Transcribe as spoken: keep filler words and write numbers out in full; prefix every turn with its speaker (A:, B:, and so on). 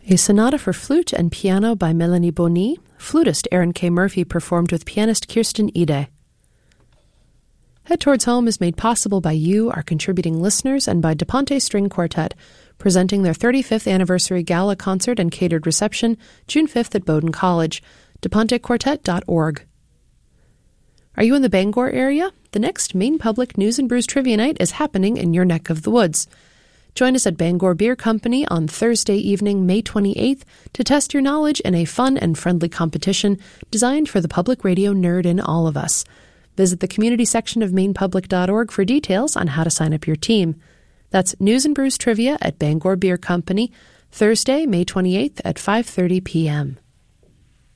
A: A sonata for flute and piano by Melanie Boni. Flutist Aaron K. Murphy performed with pianist Kirsten Ide. Head Towards Home is made possible by you, our contributing listeners, and by DePonte String Quartet, presenting their thirty-fifth anniversary gala concert and catered reception June fifth at Bowdoin College. de ponte quartet dot org. Are you in the Bangor area? The next Maine Public News and Brews Trivia Night is happening in your neck of the woods. Join us at Bangor Beer Company on Thursday evening, May twenty-eighth, to test your knowledge in a fun and friendly competition designed for the public radio nerd in all of us. Visit the community section of maine public dot org for details on how to sign up your team. That's News and Brews Trivia at Bangor Beer Company, Thursday, May twenty-eighth at five thirty p.m.